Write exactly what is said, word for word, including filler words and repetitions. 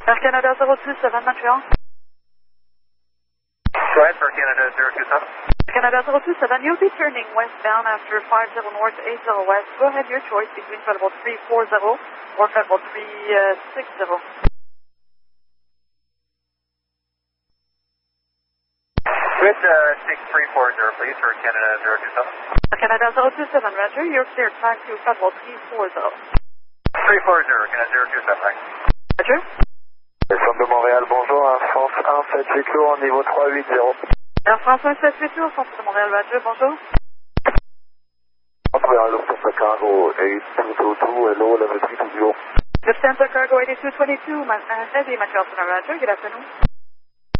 Air Canada zero two seven, Montreal. Go ahead for Canada zero two seven. Canada zero two seven, you'll be turning westbound after five zero north, eight zero west. Go ahead, your choice between Federal three four zero or Federal three six zero. Good, uh, six three four zero, please, for Canada zero two seven. Canada zero two seven, Roger, you're cleared time to Federal three four zero. three four zero, Canada zero two seven, thanks. Roger. Descente de Montréal, bonjour, Air France un sept huit au niveau trois huit zéro. Air France un sept huit au centre de Montréal, Roger, bonjour. Montréal, Lufthansa Cargo eight two two two, hello, level three two zero. Lufthansa Cargo eighty-two twenty-two, uh, heavy Montreal Center, Roger, good afternoon.